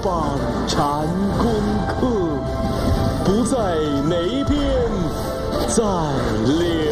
榜禅功课，不在哪边，在岭